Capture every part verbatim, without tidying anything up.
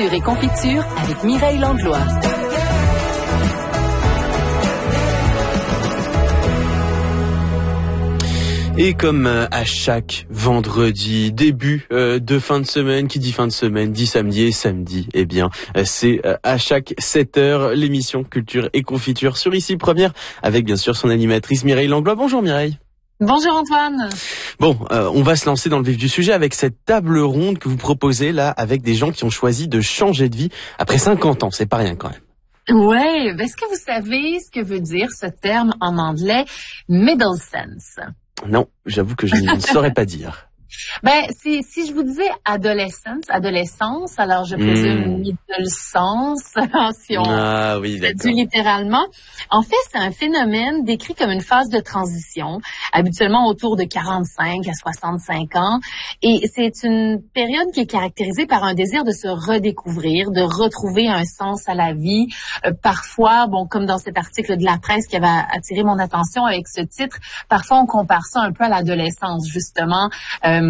Culture et confiture avec Mireille Langlois. Et comme euh, à chaque vendredi, début euh, de fin de semaine, qui dit fin de semaine, dit samedi et samedi, eh bien, euh, c'est euh, à chaque sept heures l'émission Culture et Confiture sur Ici Première, avec bien sûr son animatrice Mireille Langlois. Bonjour Mireille. Bonjour Antoine. Bon, euh, on va se lancer dans le vif du sujet avec cette table ronde que vous proposez là, avec des gens qui ont choisi de changer de vie après cinquante ans, c'est pas rien quand même. Ouais, est-ce que vous savez ce que veut dire ce terme en anglais, middle sense? Non, j'avoue que je ne saurais pas dire. Ben, si, si je vous disais adolescence, adolescence, alors je présume mmh. middle sense, si on ah, oui, traduit littéralement. En fait, c'est un phénomène décrit comme une phase de transition, habituellement autour de quarante-cinq à soixante-cinq ans. Et c'est une période qui est caractérisée par un désir de se redécouvrir, de retrouver un sens à la vie. Euh, parfois, bon, comme dans cet article de la presse qui avait attiré mon attention avec ce titre, parfois on compare ça un peu à l'adolescence, justement. Euh,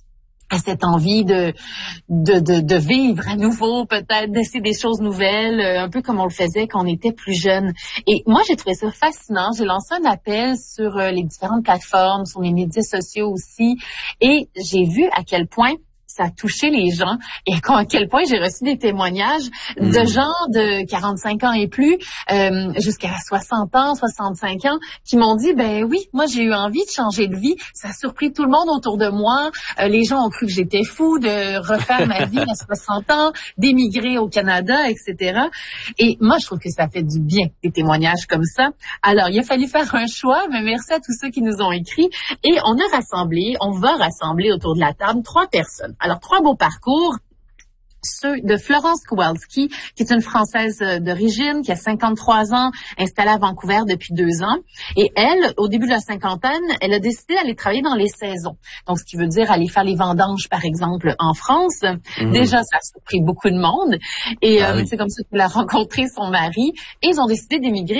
à cette envie de, de, de, de vivre à nouveau, peut-être, d'essayer des choses nouvelles, un peu comme on le faisait quand on était plus jeune. Et moi, j'ai trouvé ça fascinant. J'ai lancé un appel sur les différentes plateformes, sur les médias sociaux aussi, et j'ai vu à quel point ça a touché les gens et à quel point j'ai reçu des témoignages mmh. de gens de quarante-cinq ans et plus euh, jusqu'à soixante ans, soixante-cinq ans qui m'ont dit, ben oui, moi j'ai eu envie de changer de vie. Ça a surpris tout le monde autour de moi. Euh, les gens ont cru que j'étais fou de refaire ma vie à soixante ans, d'émigrer au Canada, et cetera. Et moi, je trouve que ça fait du bien, des témoignages comme ça. Alors, il a fallu faire un choix, mais merci à tous ceux qui nous ont écrit. Et on a rassemblé, on va rassembler autour de la table trois personnes. Alors, trois beaux parcours. Ceux de Florence Kowalski, qui est une Française d'origine, qui a cinquante-trois ans, installée à Vancouver depuis deux ans. Et elle, au début de la cinquantaine, elle a décidé d'aller travailler dans les saisons. Donc, ce qui veut dire aller faire les vendanges, par exemple, en France. Mmh. Déjà, ça a surpris beaucoup de monde. Et ah, euh, oui. c'est comme ça qu'elle a rencontré son mari. Et ils ont décidé d'émigrer